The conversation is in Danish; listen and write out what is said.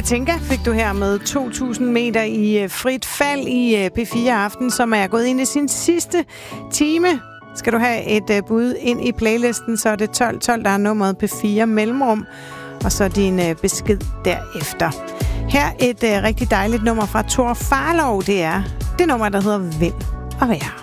Katinka fik du her med 2.000 meter i frit fald i P4 Aften, som er gået ind i sin sidste time. Skal du have et bud ind i playlisten, så er det 1212, der er nummeret P4 mellemrum, og så din besked derefter. Her et rigtig dejligt nummer fra Thor Farlov, det er det nummer, der hedder Vind og Vejr.